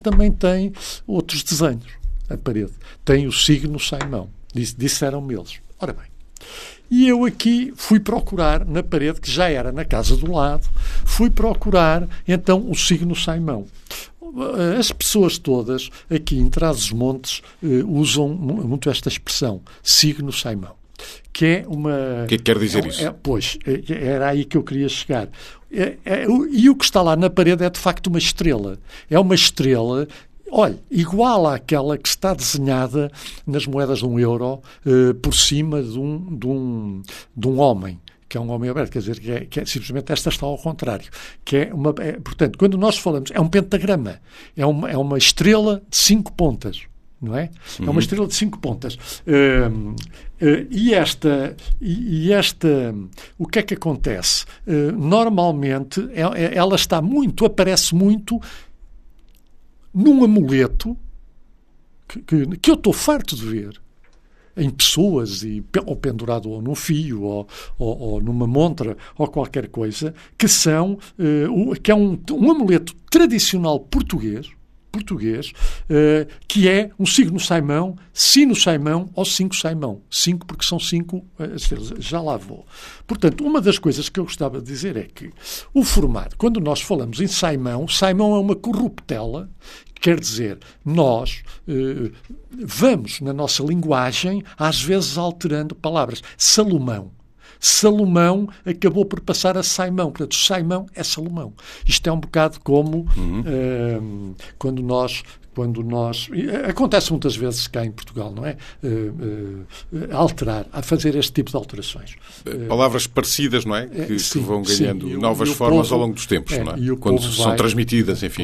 também tem outros desenhos, a parede. Tem o signo Saimão. Disseram-me eles. Ora bem, e eu aqui fui procurar na parede, que já era na casa do lado, fui procurar, então, o signo Saimão. As pessoas todas aqui em Trás-os-Montes usam muito esta expressão, signo Saimão, que é uma... O que é que quer dizer isso? Pois, era aí que eu queria chegar. E o que está lá na parede é, de facto, uma estrela. É uma estrela, olha, igual àquela que está desenhada nas moedas de €1 por cima de um homem, que é um homem aberto, quer dizer, que é simplesmente esta está ao contrário. Portanto, quando nós falamos, é um pentagrama, é uma estrela de 5 pontas, não é? É uma estrela de 5 pontas. E esta, o que é que acontece? Normalmente, ela aparece muito num amuleto que eu estou farto de ver em pessoas, ou pendurado ou num fio, ou numa montra, ou qualquer coisa, que é um amuleto tradicional português, que é um signo Saimão, sino Saimão ou 5 Saimão. 5 porque são 5 estrelas. Já lá vou. Portanto, uma das coisas que eu gostava de dizer é que o formato, quando nós falamos em Saimão é uma corruptela. Quer dizer, nós vamos, na nossa linguagem, às vezes alterando palavras. Salomão acabou por passar a Saimão. Portanto, Saimão é Salomão. Isto é um bocado como quando nós... Acontece muitas vezes cá em Portugal, não é? Fazer este tipo de alterações. Palavras parecidas, não é? Que vão ganhando novas formas ao longo dos tempos, não é? Quando são transmitidas, enfim,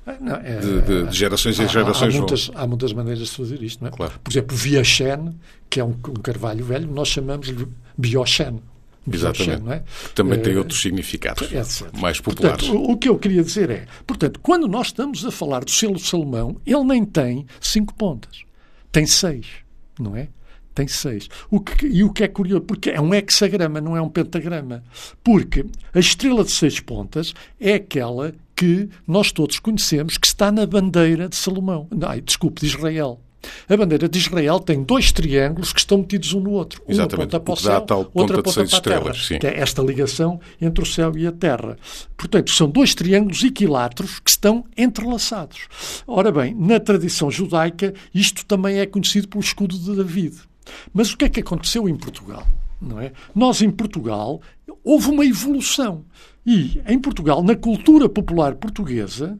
de gerações em gerações. Há muitas maneiras de fazer isto, não é? Claro. Por exemplo, Viaxene, que é um carvalho velho, nós chamamos-lhe Bioxene. Exatamente. Não é? Também tem outros significados mais populares. Portanto, o que eu queria dizer é, portanto, quando nós estamos a falar do selo Salomão, ele nem tem 5 pontas. Tem 6, não é? Tem 6. E o que é curioso, porque é um hexagrama, não é um pentagrama. Porque a estrela de 6 pontas é aquela que nós todos conhecemos, que está na bandeira de Salomão. De Israel. A bandeira de Israel tem 2 triângulos que estão metidos um no outro. Exatamente. Uma ponta para o céu, outra ponta para a terra. Sim. Que é esta ligação entre o céu e a terra. Portanto, são 2 triângulos equiláteros que estão entrelaçados. Ora bem, na tradição judaica, isto também é conhecido pelo escudo de David. Mas o que é que aconteceu em Portugal? Não é? Nós, em Portugal, houve uma evolução. E, em Portugal, na cultura popular portuguesa,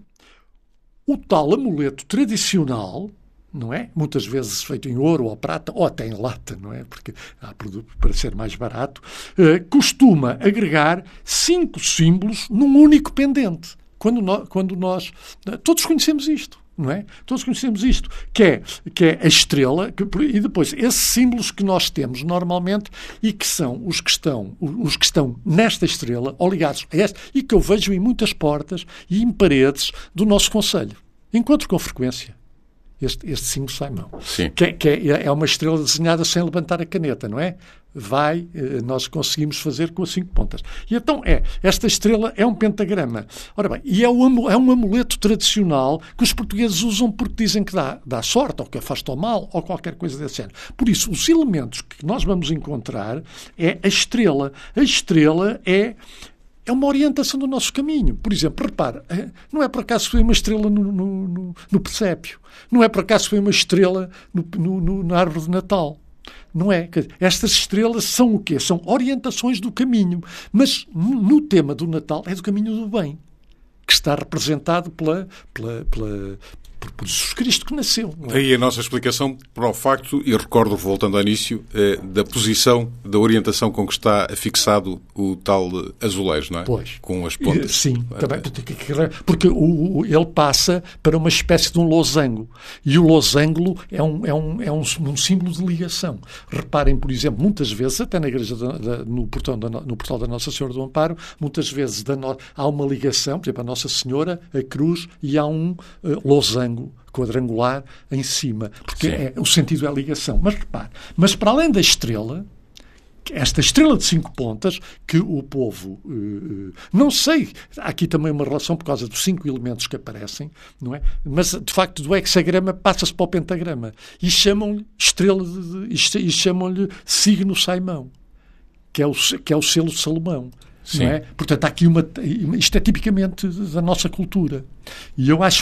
o tal amuleto tradicional, não é? Muitas vezes feito em ouro ou prata, ou até em lata, não é? Porque há produto para ser mais barato, costuma agregar 5 símbolos num único pendente. Quando nós todos conhecemos isto, não é? Todos conhecemos isto, que é a estrela, e depois esses símbolos que nós temos normalmente e que são os que estão nesta estrela, ou ligados a esta, e que eu vejo em muitas portas e em paredes do nosso concelho. Encontro com frequência este símbolo Saimão. Que é uma estrela desenhada sem levantar a caneta, não é? Nós conseguimos fazer com as 5 pontas. E então esta estrela é um pentagrama. Ora bem, e é um amuleto tradicional que os portugueses usam porque dizem que dá sorte, ou que afasta o mal, ou qualquer coisa desse género. Por isso, os elementos que nós vamos encontrar é a estrela. A estrela é uma orientação do nosso caminho. Por exemplo, repare, não é por acaso foi uma estrela no presépio. Não é por acaso foi uma estrela na árvore de Natal. Não é? Estas estrelas são o quê? São orientações do caminho. Mas no tema do Natal é do caminho do bem, que está representado por Jesus Cristo que nasceu. Daí a nossa explicação para o facto, e recordo, voltando ao início, da posição, da orientação com que está fixado o tal azulejo, não é? Pois. Com as pontas. Sim, também, porque ele passa para uma espécie de um losango. E o losango é um símbolo de ligação. Reparem, por exemplo, muitas vezes, até na igreja, no portal da Nossa Senhora do Amparo, muitas vezes há uma ligação, por exemplo, a Nossa Senhora, a cruz, e há um losango quadrangular em cima, porque o sentido é a ligação. Mas repare, para além da estrela, esta estrela de 5 pontas que o povo, não sei, há aqui também uma relação por causa dos 5 elementos que aparecem, não é? Mas, de facto, do hexagrama passa-se para o pentagrama e chamam-lhe e chamam-lhe signo Saimão, que é o selo de Salomão. Não é? Portanto, há aqui isto é tipicamente da nossa cultura. E eu acho